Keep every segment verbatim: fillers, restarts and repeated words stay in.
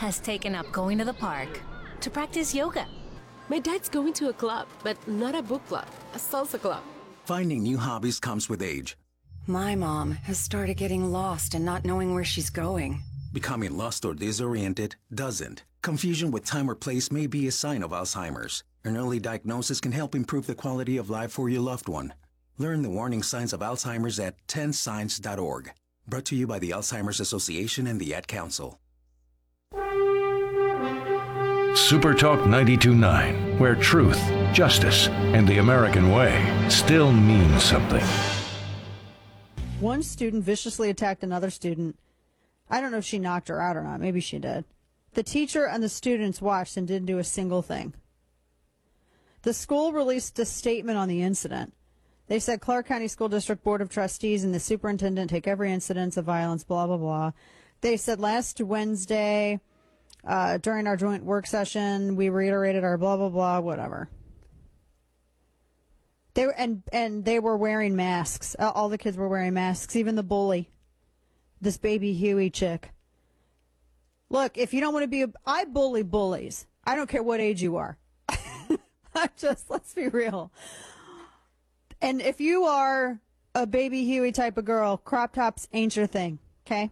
has taken up going to the park to practice yoga. My dad's going to a club, but not a book club, a salsa club. Finding new hobbies comes with age. My mom has started getting lost and not knowing where she's going. Becoming lost or disoriented doesn't. Confusion with time or place may be a sign of Alzheimer's. An early diagnosis can help improve the quality of life for your loved one. Learn the warning signs of Alzheimer's at ten signs dot org. Brought to you by the Alzheimer's Association and the Ad Council. Super Talk ninety-two point nine, where truth, justice, and the American way still mean something. One student viciously attacked another student. I don't know if she knocked her out or not. Maybe she did. The teacher and the students watched and didn't do a single thing. The school released a statement on the incident. They said Clark County School District Board of Trustees and the superintendent take every incident of violence, blah, blah, blah. They said last Wednesday, uh, during our joint work session, we reiterated our blah, blah, blah, whatever. They were, and, and they were wearing masks. All the kids were wearing masks, even the bully, this baby Huey chick. Look, if you don't want to be a, I bully bullies. I don't care what age you are. I just, let's be real. And if you are a baby Huey type of girl, crop tops ain't your thing, okay?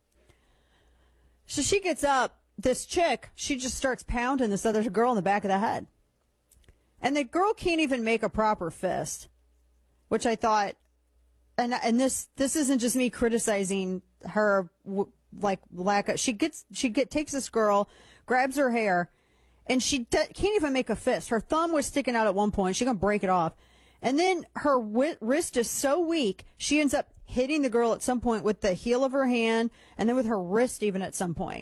So she gets up, this chick, she just starts pounding this other girl in the back of the head. And the girl can't even make a proper fist, which I thought, and and this this isn't just me criticizing her, like, lack of, she gets, she get takes this girl, grabs her hair, and she de- can't even make a fist. Her thumb was sticking out at one point. She's going to break it off. And then her wi- wrist is so weak, she ends up hitting the girl at some point with the heel of her hand and then with her wrist even at some point.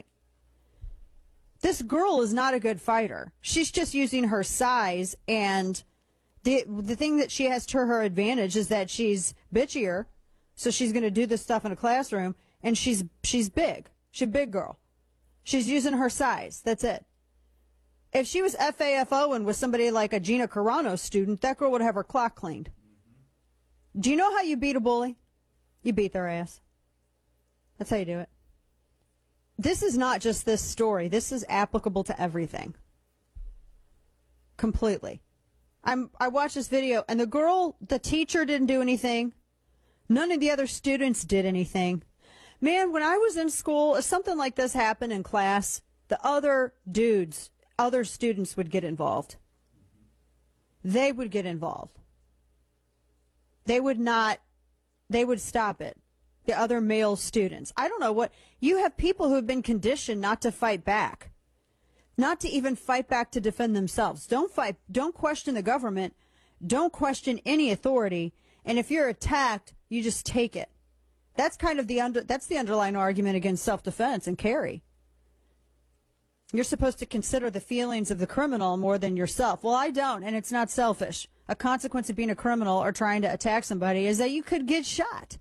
This girl is not a good fighter. She's just using her size, and the the thing that she has to her advantage is that she's bitchier, so she's going to do this stuff in a classroom, and she's she's big. She's a big girl. She's using her size. That's it. If she was F A F O and was somebody like a Gina Carano student, that girl would have her clock cleaned. Do you know how you beat a bully? You beat their ass. That's how you do it. This is not just this story. This is applicable to everything. Completely. I'm, I watched this video, and the girl, the teacher didn't do anything. None of the other students did anything. Man, when I was in school, if something like this happened in class, the other dudes, other students would get involved. They would get involved. They would not, they would stop it. The other male students. I don't know what, you have people who have been conditioned not to fight back. Not to even fight back to defend themselves. Don't fight, don't question the government. Don't question any authority. And if you're attacked, you just take it. That's kind of the under, that's the underlying argument against self-defense and carry. You're supposed to consider the feelings of the criminal more than yourself. Well, I don't, and it's not selfish. A consequence of being a criminal or trying to attack somebody is that you could get shot.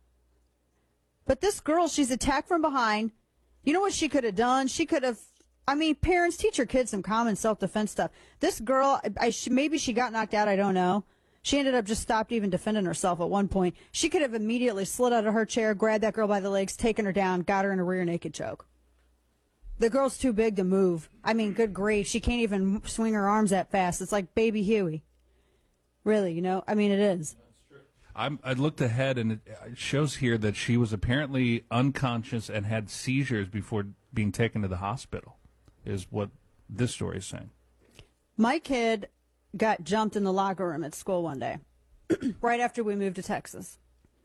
But this girl, she's attacked from behind. You know what she could have done? She could have, I mean, parents, teach your kids some common self-defense stuff. This girl, I, she, maybe she got knocked out, I don't know. She ended up just stopped even defending herself at one point. She could have immediately slid out of her chair, grabbed that girl by the legs, taken her down, got her in a rear naked choke. The girl's too big to move. I mean, good grief, she can't even swing her arms that fast. It's like baby Huey. Really, you know? I mean, it is. I'm, I looked ahead, and it shows here that she was apparently unconscious and had seizures before being taken to the hospital, is what this story is saying. My kid got jumped in the locker room at school one day, right after we moved to Texas.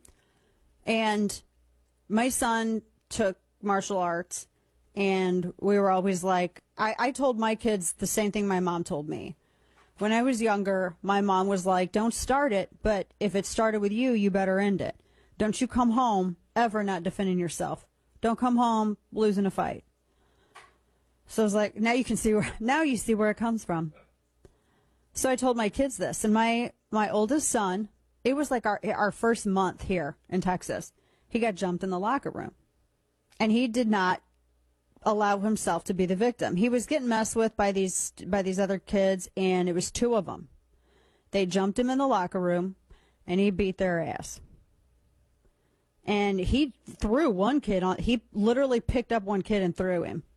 And my son took martial arts, and we were always like, I, I told my kids the same thing my mom told me. When I was younger, my mom was like, don't start it, but if it started with you, you better end it. Don't you come home ever not defending yourself. Don't come home losing a fight. So I was like, now you can see where, now you see where it comes from. So I told my kids this, and my, my oldest son, it was like our, our first month here in Texas. He got jumped in the locker room, and he did not allow himself to be the victim. He was getting messed with by these by these other kids, and it was two of them. They jumped him in the locker room, and he beat their ass. And he threw one kid on. He literally picked up one kid and threw him.